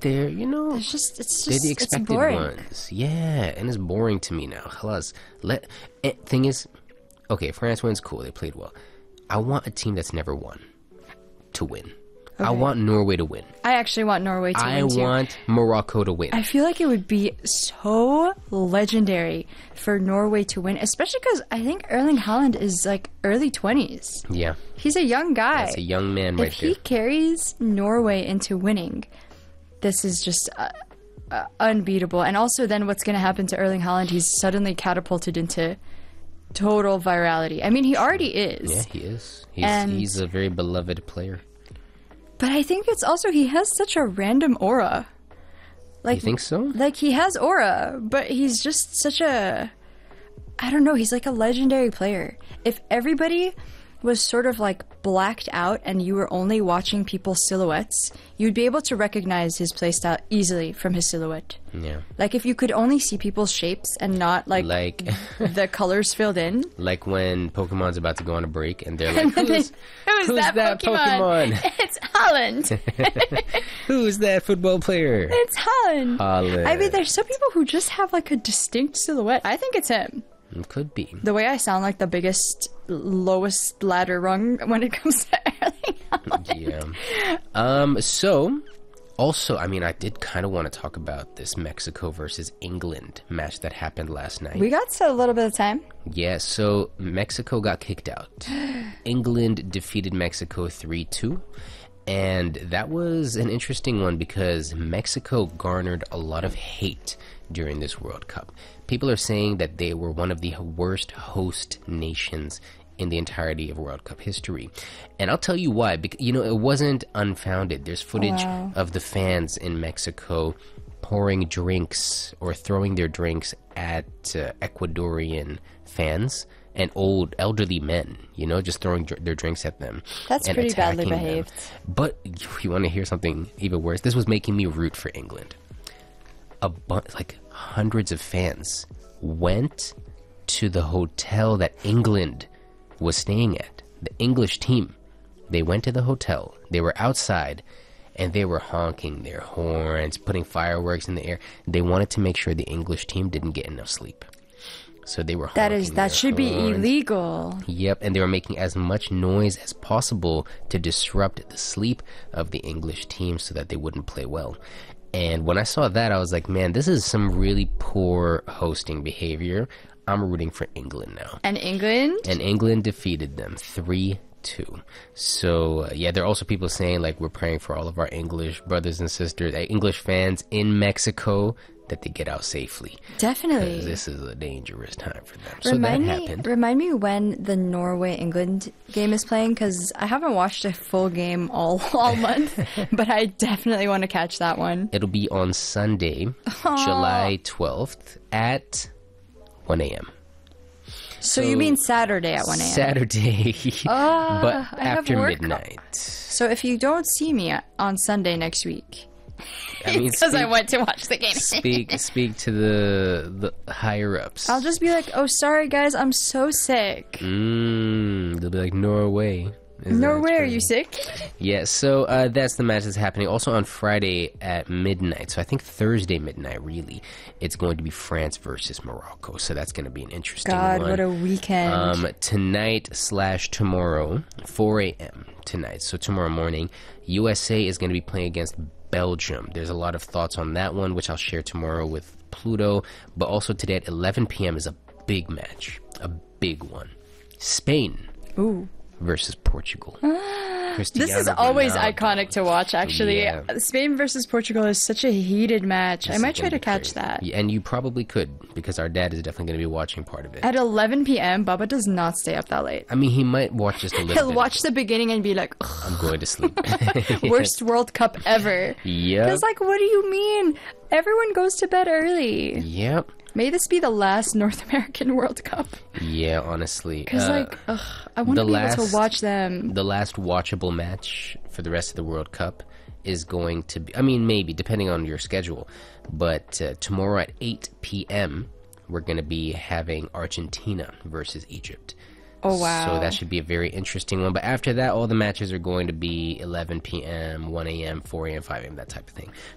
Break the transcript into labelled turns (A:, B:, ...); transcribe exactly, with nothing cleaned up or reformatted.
A: they're, you know,
B: It's just, it's
A: they're
B: just,
A: the
B: it's
A: expected
B: boring.
A: ones. Yeah, and it's boring to me now. Halas. Let eh, thing is, okay, France wins, cool. They played well. I want a team that's never won to win. I
B: Okay.
A: want Norway to win.
B: I actually want Norway to
A: I
B: win too.
A: want Morocco to win.
B: I feel like it would be so legendary for Norway to win, especially because I think Erling Haaland is like early twenties.
A: Yeah,
B: He's a young guy.
A: that's a young man right
B: if
A: there.
B: he carries Norway into winning, this is just uh, uh, unbeatable. And also, then what's going to happen to Erling Haaland? He's suddenly catapulted into total virality. I mean, he already is.
A: Yeah, he is. He's,
B: And-
A: he's a very beloved player.
B: But I think it's also he has such a random aura. Like,
A: You think so?
B: Like he has aura, but he's just such a I don't know, he's like a legendary player. If everybody was sort of like blacked out and you were only watching people's silhouettes, you'd be able to recognize his playstyle easily from his silhouette.
A: Yeah.
B: Like if you could only see people's shapes and not like,
A: Like
B: the colors filled in.
A: like when Pokemon's about to go on a break and they're like, who's,
B: Who's,
A: who's
B: that,
A: that
B: Pokemon?
A: Pokemon?
B: It's Holland.
A: who's that football player?
B: It's Holland.
A: Holland.
B: I mean, there's some people who just have like a distinct silhouette. I think it's him.
A: It could be.
B: The way I sound like the biggest, lowest ladder rung when it comes to Erling Haaland.
A: Yeah. Um. So, also, I mean, I did kind of want to talk about this Mexico versus England match that happened last night.
B: We got to a little bit of time.
A: Yeah. So Mexico got kicked out. England defeated Mexico three two. And that was an interesting one because Mexico garnered a lot of hate during this World Cup. People are saying that they were one of the worst host nations in the entirety of World Cup history. And I'll tell you why. Because, you know, it wasn't unfounded. There's footage
B: Wow.
A: of the fans in Mexico pouring drinks or throwing their drinks at uh, Ecuadorian fans and old elderly men, you know, just throwing dr- their drinks at them.
B: That's
A: and
B: pretty badly
A: attacking them.
B: behaved.
A: But you want to hear something even worse? This was making me root for England. A bunch, like hundreds of fans went to the hotel that England was staying at. The English team. They went to the hotel. They were outside and they were honking their horns, putting fireworks in the air. They wanted to make sure the English team didn't get enough sleep. So they were honking
B: That is, that
A: their
B: should be
A: horns.
B: illegal.
A: Yep, and they were making as much noise as possible to disrupt the sleep of the English team so that they wouldn't play well. And when I saw that, I was like, man, this is some really poor hosting behavior. I'm rooting for England now.
B: And England?
A: And England defeated them three two. So, uh, yeah, there are also people saying, like, we're praying for all of our English brothers and sisters, uh, English fans in Mexico, that they get out safely. 'Cause
B: Definitely.
A: this is a dangerous time for them. So
B: Remind
A: that
B: me,
A: happened.
B: remind me when the Norway England game is playing because I haven't watched a full game all all month, but I definitely want to catch that one.
A: It'll be on Sunday, July twelfth at one a.m.
B: So, you mean Saturday at one a.m.
A: Saturday,
B: Ah,
A: but
B: I have
A: after
B: work.
A: midnight.
B: So if you don't see me on Sunday next week,
A: I mean,
B: because I
A: speak-
B: went to watch the game.
A: Speak, speak to the the higher ups.
B: I'll just be like, oh, sorry guys, I'm so sick.
A: Mm, they'll be like, Norway. Is that
B: Norway, are
A: true?
B: you sick?
A: Yeah, so uh, that's the match that's happening. Also on Friday at midnight, so I think Thursday midnight, really, it's going to be France versus Morocco. So that's going to be an interesting
B: God,
A: one.
B: what a weekend.
A: Um, tonight slash tomorrow, four a.m. tonight. So tomorrow morning, U S A is going to be playing against Belgium. There's a lot of thoughts on that one, which I'll share tomorrow with Pluto. But also today at eleven p.m. is a big match, a big one. Spain
B: Ooh.
A: versus Portugal.
B: This is
A: Cristiano
B: always
A: Ronaldo.
B: iconic to watch, actually.
A: Yeah.
B: Spain versus Portugal is such a heated match. I
A: This
B: might
A: is
B: try
A: gonna
B: to
A: be
B: catch
A: crazy.
B: that.
A: Yeah, and you probably could, because our dad is definitely going to be watching part of it.
B: At eleven p.m., Baba does not stay up that late.
A: I mean, he might watch just a little
B: He'll
A: bit.
B: watch the beginning and be like, "Ugh,
A: I'm going to sleep.
B: worst World Cup ever.
A: Yep.
B: Because, like, what do you mean? Everyone goes to bed early.
A: Yep.
B: May this be the last North American World Cup.
A: Yeah, honestly.
B: Because,
A: Uh,
B: like, ugh, I want
A: the
B: to be able
A: last-
B: to watch them.
A: the last watchable match for the rest of the World Cup is going to be, I mean, maybe, depending on your schedule, but uh, tomorrow at eight p.m., we're going to be having Argentina versus Egypt.
B: Oh, wow.
A: So that should be a very interesting one. But after that, all the matches are going to be eleven p.m., one a.m., four a.m., five a.m., that type of thing.